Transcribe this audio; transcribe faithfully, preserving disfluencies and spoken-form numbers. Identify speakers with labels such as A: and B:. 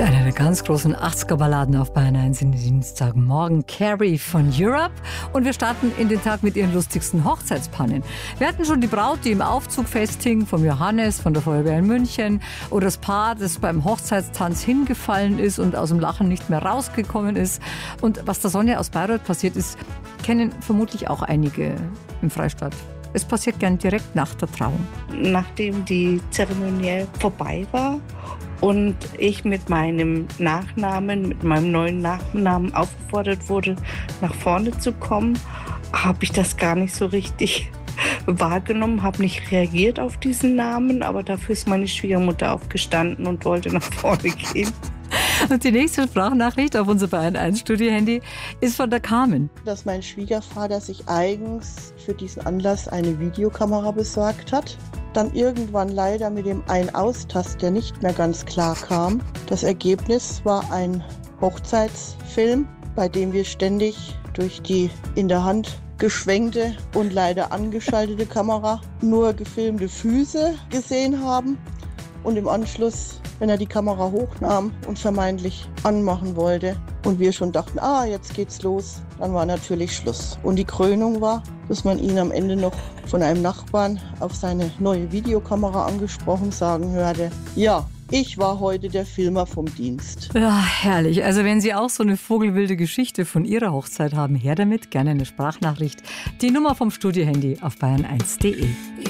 A: Eine der ganz großen achtziger-Balladen auf Bayern eins in den Dienstagmorgen, Carrie von Europe. Und wir starten in den Tag mit ihren lustigsten Hochzeitspannen. Wir hatten schon die Braut, die im Aufzug festhing, vom Johannes, von der Feuerwehr in München. Oder das Paar, das beim Hochzeitstanz hingefallen ist und aus dem Lachen nicht mehr rausgekommen ist. Und was der Sonja aus Bayreuth passiert ist, kennen vermutlich auch einige im Freistaat. Es passiert gern direkt nach der Trauung.
B: Nachdem die Zeremonie vorbei war und ich mit meinem Nachnamen, mit meinem neuen Nachnamen aufgefordert wurde, nach vorne zu kommen, habe ich das gar nicht so richtig wahrgenommen, habe nicht reagiert auf diesen Namen, aber dafür ist meine Schwiegermutter aufgestanden und wollte nach vorne gehen.
A: Und die nächste Sprachnachricht auf unser Bayern eins Studio-Handy ist von der Carmen.
C: Dass mein Schwiegervater sich eigens für diesen Anlass eine Videokamera besorgt hat. Dann irgendwann leider mit dem Ein-Aus-Taster nicht mehr ganz klar kam. Das Ergebnis war ein Hochzeitsfilm, bei dem wir ständig durch die in der Hand geschwenkte und leider angeschaltete Kamera nur gefilmte Füße gesehen haben. Und im Anschluss, wenn er die Kamera hochnahm und vermeintlich anmachen wollte und wir schon dachten, ah, jetzt geht's los, dann war natürlich Schluss. Und die Krönung war, dass man ihn am Ende noch von einem Nachbarn auf seine neue Videokamera angesprochen sagen hörte, ja, ich war heute der Filmer vom Dienst.
A: Ja, herrlich. Also wenn Sie auch so eine vogelwilde Geschichte von Ihrer Hochzeit haben, her damit, gerne eine Sprachnachricht. Die Nummer vom Studio-Handy auf bayern eins punkt de.